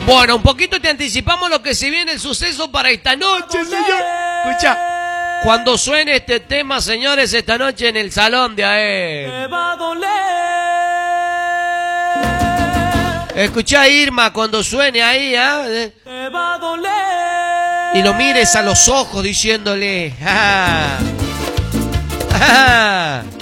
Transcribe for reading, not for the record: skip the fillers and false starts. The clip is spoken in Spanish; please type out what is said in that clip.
Bueno, un poquito te anticipamos lo que se viene el suceso para esta noche, señor. Escucha. Cuando suene este tema, señores, esta noche en el salón de AE. Te va a doler. Escuchá a Irma cuando suene ahí, ¿eh? Te va a doler. Y lo mires a los ojos diciéndole, ¡ah! ¡ah!